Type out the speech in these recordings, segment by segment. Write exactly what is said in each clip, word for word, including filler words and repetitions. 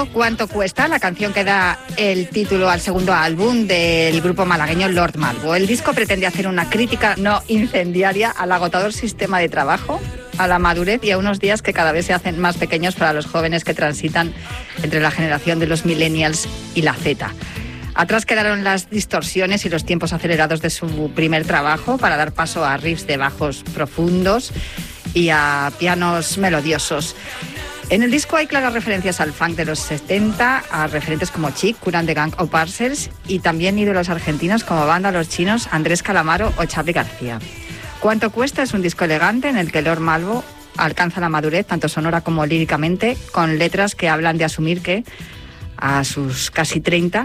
¿Cuánto cuesta? La canción que da el título al segundo álbum del grupo malagueño Lord Malvo. El disco pretende hacer una crítica no incendiaria al agotador sistema de trabajo, a la madurez y a unos días que cada vez se hacen más pequeños para los jóvenes que transitan entre la generación de los millennials y la Z. Atrás quedaron las distorsiones y los tiempos acelerados de su primer trabajo para dar paso a riffs de bajos profundos y a pianos melodiosos. En el disco hay claras referencias al funk de los setenta, a referentes como Chic, Kool & the Gang o Parcels, y también ídolos argentinos como Banda Los Chinos, Andrés Calamaro o Charly García. ¿Cuánto cuesta? Es un disco elegante en el que Lord Malvo alcanza la madurez, tanto sonora como líricamente, con letras que hablan de asumir que a sus casi treinta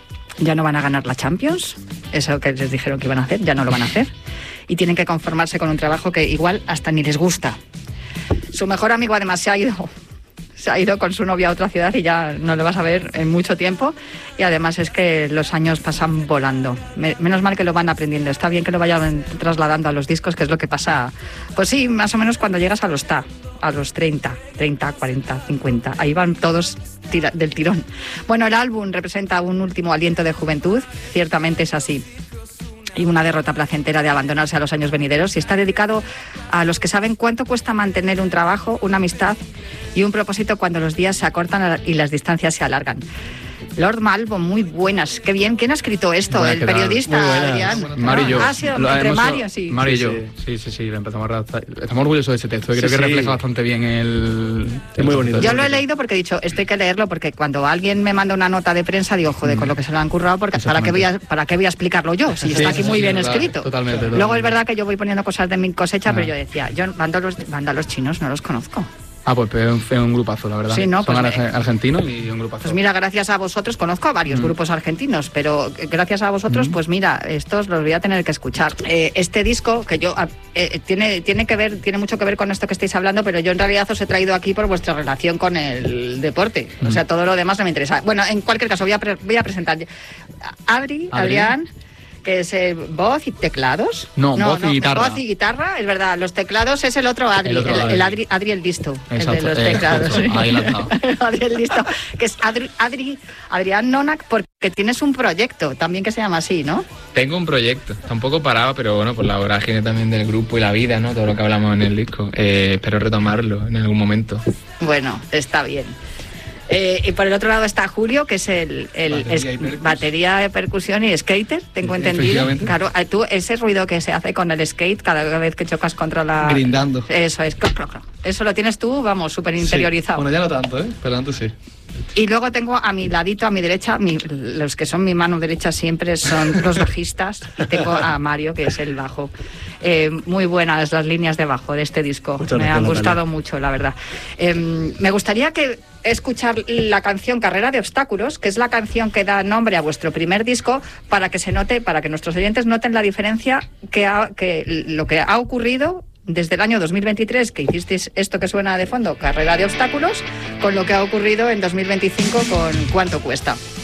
ya no van a ganar la Champions, eso que les dijeron que iban a hacer, ya no lo van a hacer, y tienen que conformarse con un trabajo que igual hasta ni les gusta. Su mejor amigo además se ha ido, se ha ido con su novia a otra ciudad y ya no lo vas a ver en mucho tiempo, y además es que los años pasan volando. Me, menos mal que lo van aprendiendo, está bien que lo vayan trasladando a los discos, que es lo que pasa, pues sí, más o menos cuando llegas a los T A, a los treinta, treinta, cuarenta, cincuenta, ahí van todos tira, del tirón. Bueno, el álbum representa un último aliento de juventud, ciertamente es así, y una derrota placentera de abandonarse a los años venideros, y está dedicado a los que saben cuánto cuesta mantener un trabajo, una amistad y un propósito cuando los días se acortan y las distancias se alargan. Lord Malvo, muy buenas. Qué bien. ¿Quién ha escrito esto? Buenas, el periodista, Adrián. Mario y yo. Ah, sí, lo, entre hemos, Mario, sí. Mario y sí, yo. sí. Sí, sí, sí. Lo empezamos a redactar. Estamos orgullosos de ese texto. Sí, Creo que sí. refleja bastante bien el... Es muy bonito. Yo lo he leído porque he dicho, esto hay que leerlo, porque cuando alguien me manda una nota de prensa digo, joder, con lo que se lo han currado, porque ¿para qué voy a, para qué voy a explicarlo yo? Si Sí, está aquí sí, muy sí, bien verdad. escrito. Totalmente, totalmente. Luego es verdad que yo voy poniendo cosas de mi cosecha, Ah. pero yo decía, yo Banda Los, Banda Los Chinos no los conozco. Ah, pues es un, es un grupazo, la verdad. Sí, no, Son pues, arge- argentinos y un grupazo. Pues mira, gracias a vosotros, conozco a varios mm. grupos argentinos, pero gracias a vosotros, mm. pues mira, estos los voy a tener que escuchar. Eh, este disco, que yo, eh, tiene, tiene que ver, tiene mucho que ver con esto que estáis hablando, pero yo en realidad os he traído aquí por vuestra relación con el deporte. Mm. O sea, todo lo demás no me interesa. Bueno, en cualquier caso, voy a, pre- voy a presentar a Adri, Adrián, que es eh, voz y teclados. No, no voz y no, guitarra. Voz y guitarra, es verdad. Los teclados es el otro Adri, el, otro el, Adri. el Adri, Adri el listo, exacto, el de los teclados. Eh, ahí la Adri el listo, que es Adri, Adri, Adrián Nonac, porque tienes un proyecto también que se llama así, ¿no? Tengo un proyecto, está un poco parado, pero bueno, por la vorágine también del grupo y la vida, ¿no? Todo lo que hablamos en el disco. Eh, espero retomarlo en algún momento. Bueno, está bien. Eh, y por el otro lado está Julio, que es el, el batería, es, y batería de percusión y skater, tengo sí, entendido. Claro, tú ese ruido que se hace con el skate cada vez que chocas contra la... Grindando. Eso es. Eso lo tienes tú, vamos, súper interiorizado. Sí. Bueno, ya no tanto, ¿eh? Pero antes sí. Y luego tengo a mi ladito, a mi derecha, mi, los que son mi mano derecha siempre son los bajistas, y tengo a Mario, que es el bajo. Eh, muy buenas las líneas de bajo de este disco. Muchas me han gustado mucho, la verdad. Eh, me gustaría que escuchar la canción Carrera de Obstáculos, que es la canción que da nombre a vuestro primer disco, para que se note, para que nuestros oyentes noten la diferencia que, ha, que lo que ha ocurrido desde el año dos mil veintitrés, que hicisteis esto que suena de fondo, Carrera de Obstáculos, con lo que ha ocurrido en dos mil veinticinco con ¿Cuánto cuesta?